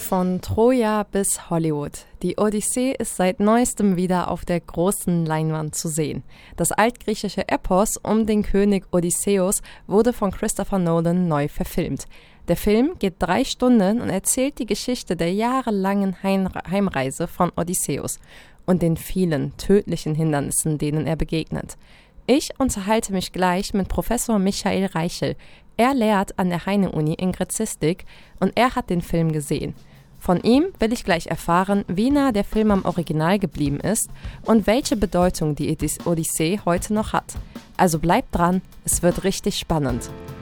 Von Troja bis Hollywood. Die Odyssee ist seit neuestem wieder auf der großen Leinwand zu sehen. Das altgriechische Epos um den König Odysseus wurde von Christopher Nolan neu verfilmt. Der Film geht 3 Stunden und erzählt die Geschichte der jahrelangen Heimreise von Odysseus und den vielen tödlichen Hindernissen, denen er begegnet. Ich unterhalte mich gleich mit Professor Michael Reichel. Er lehrt an der Heine-Uni in Gräzistik und er hat den Film gesehen. Von ihm will ich gleich erfahren, wie nah der Film am Original geblieben ist und welche Bedeutung die Odyssee heute noch hat. Also bleibt dran, es wird richtig spannend.